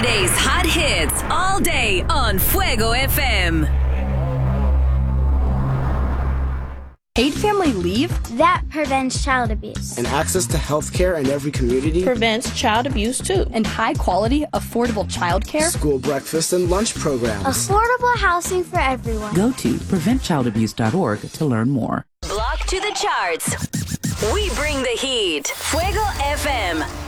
Friday's hot hits all day on Fuego FM. Paid family leave? That prevents child abuse. And access to health care in every community prevents child abuse too. And high quality, affordable child care? School breakfast and lunch programs. Affordable housing for everyone. Go to preventchildabuse.org to learn more. Block to the charts. We bring the heat. Fuego FM.